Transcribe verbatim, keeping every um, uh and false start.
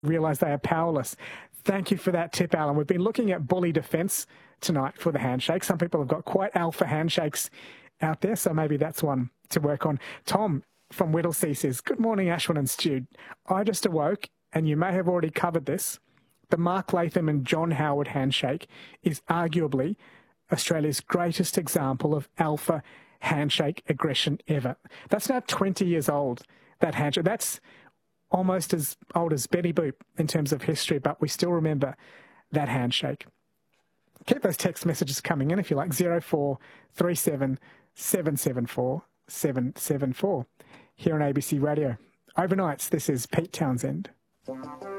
realise they are powerless. Thank you for that tip, Alan. We've been looking at bully defence tonight for the handshake. Some people have got quite alpha handshakes out there, so maybe that's one to work on. Tom from Whittlesea says, good morning, Ashwin and Stu. I just awoke, and you may have already covered this. The Mark Latham and John Howard handshake is arguably Australia's greatest example of alpha handshake aggression ever. That's now twenty years old, that handshake. That's almost as old as Betty Boop in terms of history, but we still remember that handshake. Keep those text messages coming in if you like, zero four three seven seven seven four seven seven four here on A B C Radio. Overnights, this is Pete Townsend.